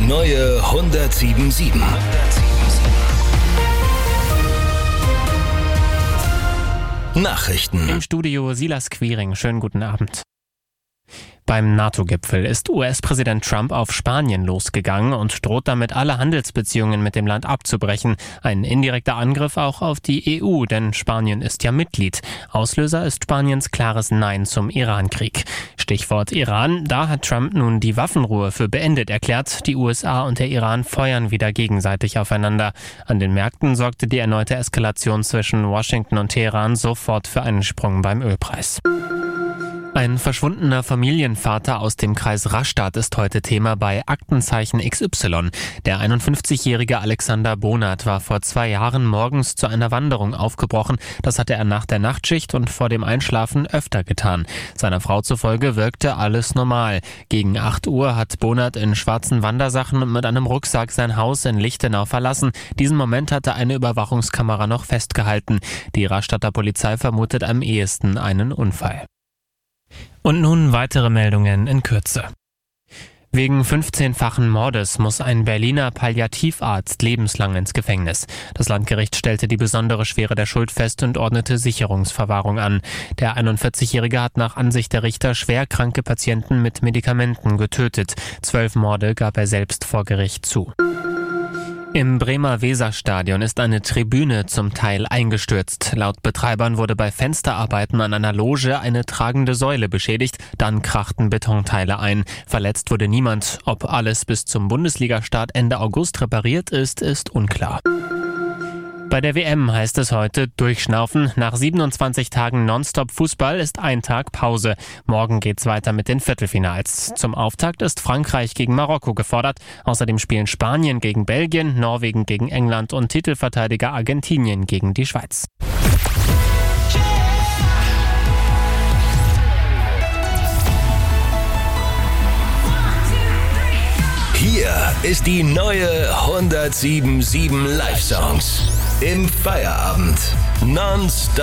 neue 107.7. Nachrichten. Im Studio Silas Quiring. Schönen guten Abend. Beim NATO-Gipfel ist US-Präsident Trump auf Spanien losgegangen und droht damit, alle Handelsbeziehungen mit dem Land abzubrechen. Ein indirekter Angriff auch auf die EU, denn Spanien ist ja Mitglied. Auslöser ist Spaniens klares Nein zum Iran-Krieg. Stichwort Iran, da hat Trump nun die Waffenruhe für beendet erklärt. Die USA und der Iran feuern wieder gegenseitig aufeinander. An den Märkten sorgte die erneute Eskalation zwischen Washington und Teheran sofort für einen Sprung beim Ölpreis. Ein verschwundener Familienvater aus dem Kreis Rastatt ist heute Thema bei Aktenzeichen XY. Der 51-jährige Alexander Bonat war vor 2 Jahren morgens zu einer Wanderung aufgebrochen. Das hatte er nach der Nachtschicht und vor dem Einschlafen öfter getan. Seiner Frau zufolge wirkte alles normal. Gegen 8 Uhr hat Bonat in schwarzen Wandersachen und mit einem Rucksack sein Haus in Lichtenau verlassen. Diesen Moment hatte eine Überwachungskamera noch festgehalten. Die Rastatter Polizei vermutet am ehesten einen Unfall. Und nun weitere Meldungen in Kürze. Wegen 15-fachen Mordes muss ein Berliner Palliativarzt lebenslang ins Gefängnis. Das Landgericht stellte die besondere Schwere der Schuld fest und ordnete Sicherungsverwahrung an. Der 41-Jährige hat nach Ansicht der Richter schwerkranke Patienten mit Medikamenten getötet. 12 Morde gab er selbst vor Gericht zu. Im Bremer Weserstadion ist eine Tribüne zum Teil eingestürzt. Laut Betreibern wurde bei Fensterarbeiten an einer Loge eine tragende Säule beschädigt, dann krachten Betonteile ein. Verletzt wurde niemand. Ob alles bis zum Bundesligastart Ende August repariert ist, ist unklar. Bei der WM heißt es heute durchschnaufen. Nach 27 Tagen Nonstop-Fußball ist ein Tag Pause. Morgen geht's weiter mit den Viertelfinals. Zum Auftakt ist Frankreich gegen Marokko gefordert. Außerdem spielen Spanien gegen Belgien, Norwegen gegen England und Titelverteidiger Argentinien gegen die Schweiz. Hier ist die neue 107.7 Live-Songs. Im Feierabend. Non-stop.